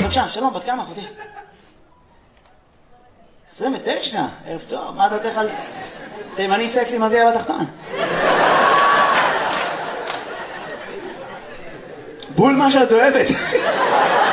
בבקשה, שלום, בת כמה אחותי? 29, ערב טוב, מה דעתך על תימני סקסי, מה זה יהיה בתחתון? בול מה שאת אוהבת.